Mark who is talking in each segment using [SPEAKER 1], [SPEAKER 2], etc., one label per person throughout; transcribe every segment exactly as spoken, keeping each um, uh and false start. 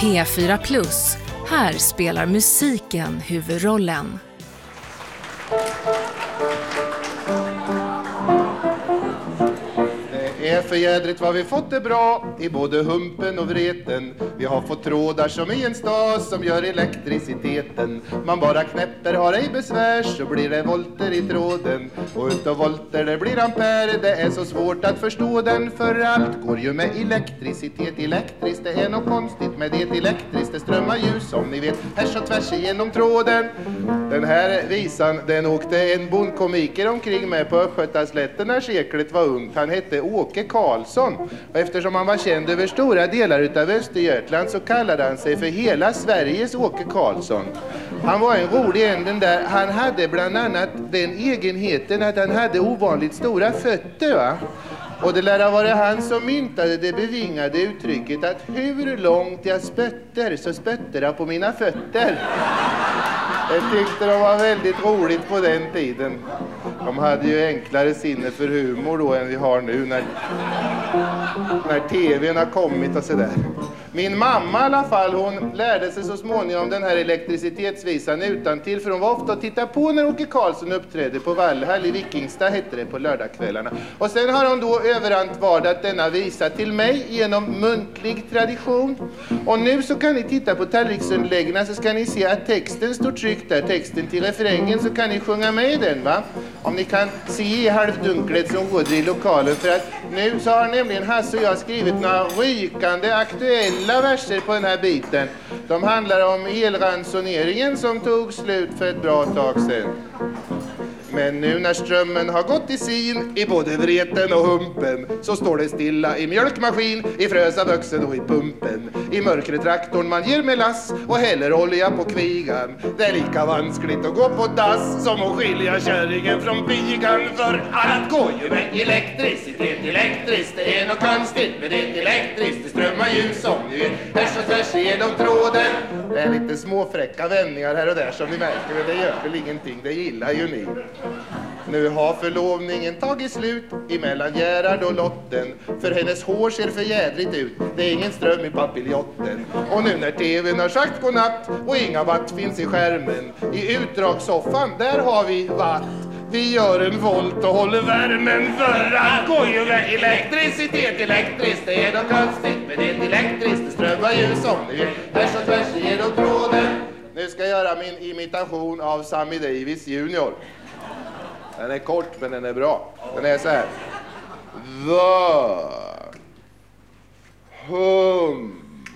[SPEAKER 1] P fyra Plus. Här spelar musiken huvudrollen.
[SPEAKER 2] Det är för jädrigt vad vi fått det bra i både humpen och vreten. Vi har fått trådar som i en stas som gör elektriciteten. Man bara knäpper, har ej besvär, så blir det volter i tråden. Och utav volter det blir ampere, det är så svårt att förstå den. För allt går ju med elektricitet. Elektriskt, det är något konstigt med det. Elektriskt, det strömmar ljus som ni vet härs och tvärs igenom tråden. Den här visan, den åkte en bondkomiker omkring med på Östgötaslätten när seklet var ungt. Han hette Åke Karlsson. Och eftersom han var känd över stora delar utav Östergötland så kallade han sig för hela Sveriges Åke Karlsson. Han var en rolig en den där. Han hade bland annat den egenheten att han hade ovanligt stora fötter, va? Och det lär ha varit han som myntade det bevingade uttrycket att hur långt jag spötter så spötter jag på mina fötter. Jag tyckte de var väldigt roligt på den tiden. De hade ju enklare sinne för humor då än vi har nu när, när tvn har kommit och sådär. Min mamma i alla fall, hon lärde sig så småningom den här elektricitetsvisan utan till, för hon var ofta att titta på när Åke Karlsson uppträdde på Vallhall i Vikingstad hette det på lördagskvällarna. Och sen har hon då överantvärdat denna visa till mig genom muntlig tradition. Och nu så kan ni titta på tallriksunläggarna så ska ni se att texten står tryckt där, texten till refrängen, så kan ni sjunga med den, va? Om ni kan se i halvdunklet som råder i lokalen, för att nu så har nämligen Hasse och jag skrivit några rykande aktuella verser på den här biten. De handlar om elransoneringen som tog slut för ett bra tag sedan. Men nu när strömmen har gått i sin i både vreten och humpen så står det stilla i mjölkmaskin, i frösaböxen och i pumpen. I mörkret traktorn man ger med lass och häller olja på kvigan. Det är lika vanskligt att gå på dass som att skilja kärringen från pigan. För allt går ju med elektricitet. Elektriskt, det är något konstigt med det. Elektriskt, det strömmar ljus som ni vet härs och tvärs igenom tråden. Det är lite småfräcka vändningar här och där som ni märker, men det gör väl ingenting, det gillar ju ni. Nu har förlovningen tagit slut emellan Gerhard och Lotten, för hennes hår ser för jädrigt ut, det är ingen ström i papiljotten. Och nu när tvn har sagt godnatt och inga watt finns i skärmen, i utdragssoffan där har vi watt. Vi gör en volt och håller värmen, för allt går ju med elektricitet. Elektriskt, det är något konstigt med det. Elektriskt, det strömmar ljus som ni vet härs och tvärs igenom tråden. Nu ska jag göra min imitation av Sammy Davis junior. Den är kort men den är bra. Den är så här. The hum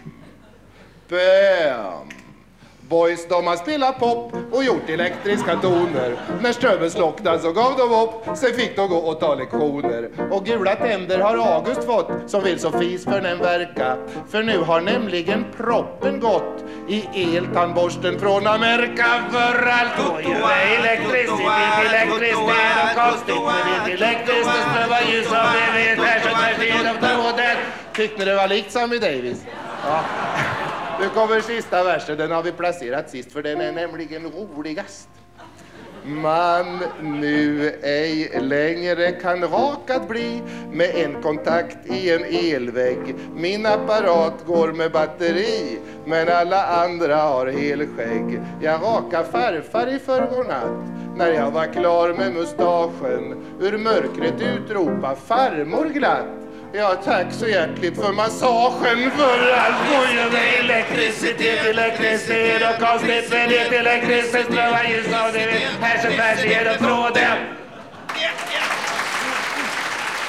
[SPEAKER 2] bam. Boys, de har spelat pop och gjort elektriska toner. När strömmen slocknade så gav de upp. Sen fick de gå och ta lektioner. Och gula tänder har August fått, som vill så fis för den verka. För nu har nämligen proppen gått i eltandborsten från Amerika. För allt går ju med elektricitet. Elektriskt, det är något konstigt med det. Elektriskt, det strömmar ljus av det vet här så tvärs igenom tråden. Tyckte det var likt Sammy Davis? Ja. Nu kommer sista versen, den har vi placerat sist för den är nämligen roligast. Man nu ej längre kan rakad bli med en kontakt i en elvägg. Min apparat går med batteri, men alla andra har helskägg. Jag rakar farfar i förrgår natt. När jag var klar med mustaschen, ur mörkret utropa farmor glatt. Ja, tack så hjärtligt för massagen, för allt går ju med elektricitet. Elektricitet och konstigt med det. Elektricitet strömmar ljus av det härs och tvärs igenom tråden.